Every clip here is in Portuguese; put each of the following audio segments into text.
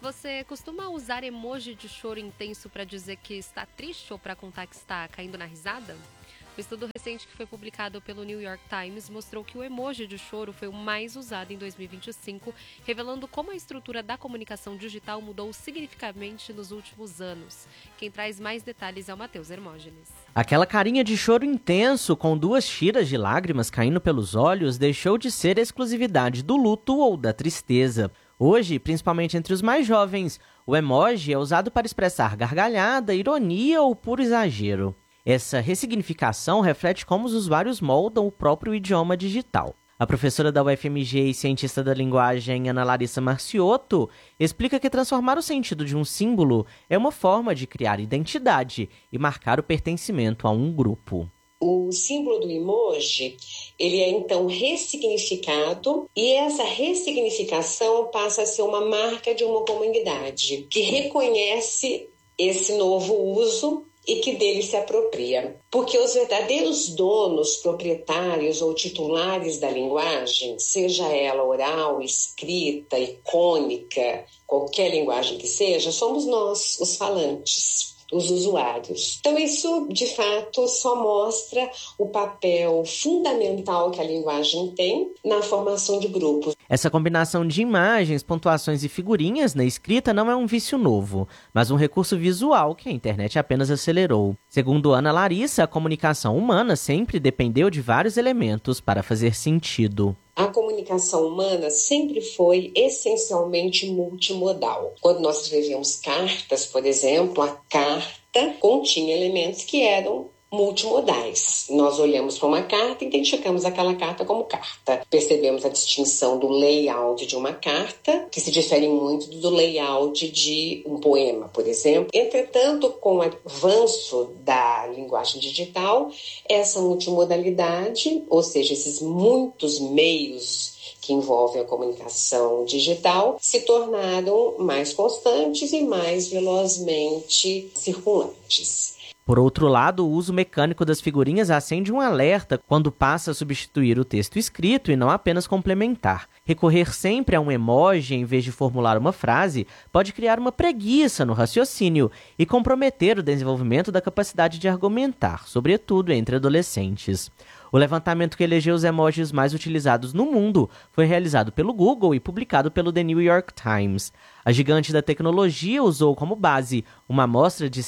Você costuma usar emoji de choro intenso para dizer que está triste ou para contar que está caindo na risada? Um estudo recente que foi publicado pelo New York Times mostrou que o emoji de choro foi o mais usado em 2025, revelando como a estrutura da comunicação digital mudou significativamente nos últimos anos. Quem traz mais detalhes é o Matheus Hermógenes. Aquela carinha de choro intenso, com 2 tiras de lágrimas caindo pelos olhos, deixou de ser exclusividade do luto ou da tristeza. Hoje, principalmente entre os mais jovens, o emoji é usado para expressar gargalhada, ironia ou puro exagero. Essa ressignificação reflete como os usuários moldam o próprio idioma digital. A professora da UFMG e cientista da linguagem Ana Larissa Marciotto explica que transformar o sentido de um símbolo é uma forma de criar identidade e marcar o pertencimento a um grupo. O símbolo do emoji, ele é então ressignificado e essa ressignificação passa a ser uma marca de uma comunidade que reconhece esse novo uso e que dele se apropria. Porque os verdadeiros donos, proprietários ou titulares da linguagem, seja ela oral, escrita, icônica, qualquer linguagem que seja, somos nós, os falantes, os usuários. Então isso, de fato, só mostra o papel fundamental que a linguagem tem na formação de grupos. Essa combinação de imagens, pontuações e figurinhas na escrita não é um vício novo, mas um recurso visual que a internet apenas acelerou. Segundo Ana Larissa, a comunicação humana sempre dependeu de vários elementos para fazer sentido. A comunicação humana sempre foi essencialmente multimodal. Quando nós escrevíamos cartas, por exemplo, a carta continha elementos que eram multimodais. Nós olhamos para uma carta e identificamos aquela carta como carta. Percebemos a distinção do layout de uma carta, que se difere muito do layout de um poema, por exemplo. Entretanto, com o avanço da linguagem digital, essa multimodalidade, ou seja, esses muitos meios que envolvem a comunicação digital, se tornaram mais constantes e mais velozmente circulantes. Por outro lado, o uso mecânico das figurinhas acende um alerta quando passa a substituir o texto escrito e não apenas complementar. Recorrer sempre a um emoji em vez de formular uma frase pode criar uma preguiça no raciocínio e comprometer o desenvolvimento da capacidade de argumentar, sobretudo entre adolescentes. O levantamento que elegeu os emojis mais utilizados no mundo foi realizado pelo Google e publicado pelo The New York Times. A gigante da tecnologia usou como base uma amostra de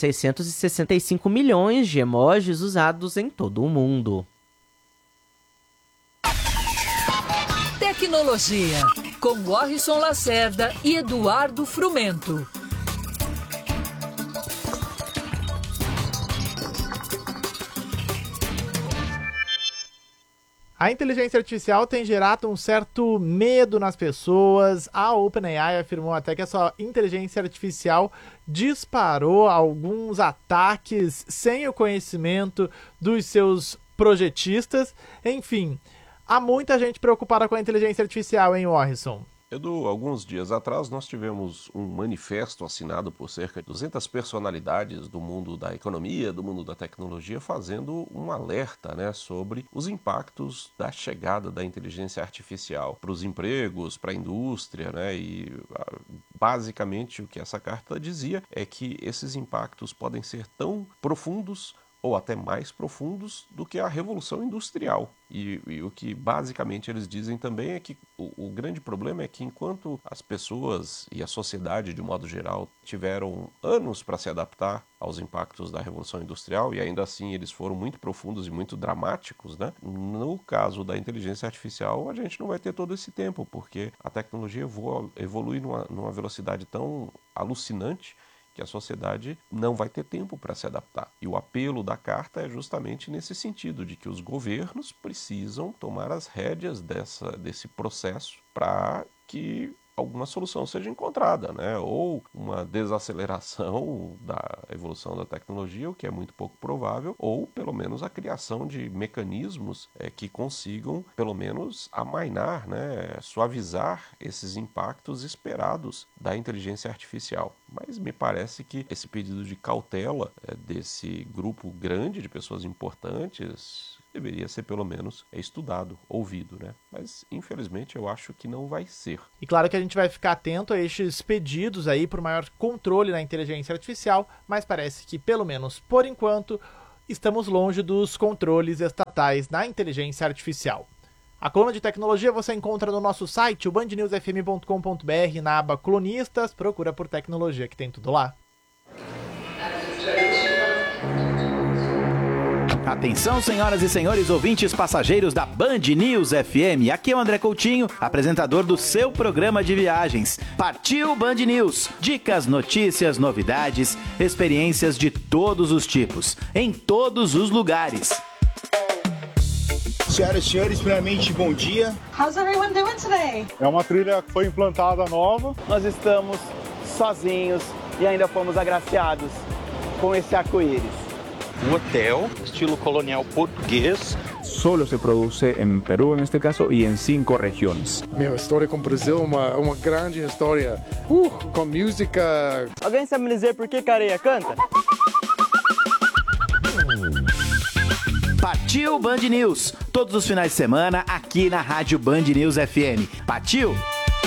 665 milhões de emojis usados em todo o mundo. Tecnologia, com Warrison Lacerda e Eduardo Frumento. A inteligência artificial tem gerado um certo medo nas pessoas. A OpenAI afirmou até que a sua inteligência artificial disparou alguns ataques sem o conhecimento dos seus projetistas. Enfim, há muita gente preocupada com a inteligência artificial, hein, Warrison? Edu, alguns dias atrás nós tivemos um manifesto assinado por cerca de 200 personalidades do mundo da economia, do mundo da tecnologia, fazendo um alerta, sobre os impactos da chegada da inteligência artificial para os empregos, para a indústria, e basicamente o que essa carta dizia é que esses impactos podem ser tão profundos ou até mais profundos do que a Revolução Industrial. E o que basicamente eles dizem também é que o grande problema é que enquanto as pessoas e a sociedade de modo geral tiveram anos para se adaptar aos impactos da Revolução Industrial, e ainda assim eles foram muito profundos e muito dramáticos, no caso da inteligência artificial a gente não vai ter todo esse tempo, porque a tecnologia evolui numa velocidade tão alucinante que a sociedade não vai ter tempo para se adaptar. E o apelo da carta é justamente nesse sentido, de que os governos precisam tomar as rédeas desse processo para que alguma solução seja encontrada, ou uma desaceleração da evolução da tecnologia, o que é muito pouco provável, ou pelo menos a criação de mecanismos que consigam pelo menos amainar, suavizar esses impactos esperados da inteligência artificial. Mas me parece que esse pedido de cautela desse grupo grande de pessoas importantes deveria ser pelo menos estudado, ouvido, né? Mas, infelizmente, eu acho que não vai ser. E claro que a gente vai ficar atento a estes pedidos aí por maior controle na inteligência artificial, mas parece que, pelo menos por enquanto, estamos longe dos controles estatais na inteligência artificial. A coluna de tecnologia você encontra no nosso site, o bandnewsfm.com.br, na aba Colunistas, procura por tecnologia que tem tudo lá. Atenção, senhoras e senhores ouvintes passageiros da Band News FM. Aqui é o André Coutinho, apresentador do seu programa de viagens. Partiu Band News. Dicas, notícias, novidades, experiências de todos os tipos, em todos os lugares. Senhoras e senhores, primeiramente, bom dia. How's everyone doing today? É uma trilha que foi implantada nova. Nós estamos sozinhos e ainda fomos agraciados com esse arco-íris. Um hotel, estilo colonial português. Solo se produce em Peru, neste caso, e em 5 regiões. Minha história com o Brasil é uma grande história. Com música. Alguém sabe me dizer por que Careia canta? Partiu Band News, todos os finais de semana aqui na Rádio Band News FM. Partiu?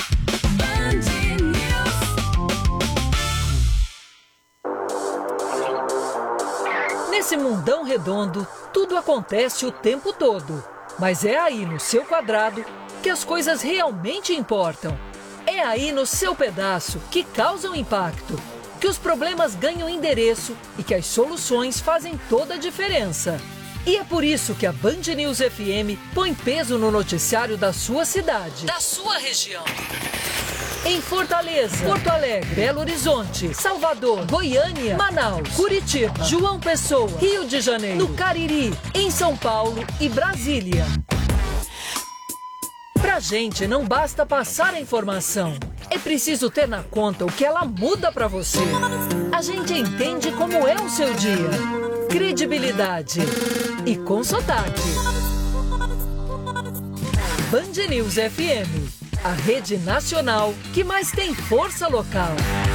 Nesse mundão redondo, tudo acontece o tempo todo. Mas é aí no seu quadrado que as coisas realmente importam. É aí no seu pedaço que causam impacto, que os problemas ganham endereço e que as soluções fazem toda a diferença. E é por isso que a Band News FM põe peso no noticiário da sua cidade, da sua região. Em Fortaleza, Porto Alegre, Belo Horizonte, Salvador, Goiânia, Manaus, Curitiba, João Pessoa, Rio de Janeiro, no Cariri, em São Paulo e Brasília. Pra gente não basta passar a informação, é preciso ter na conta o que ela muda pra você. A gente entende como é o seu dia. Credibilidade e com sotaque. Band News FM, a rede nacional que mais tem força local.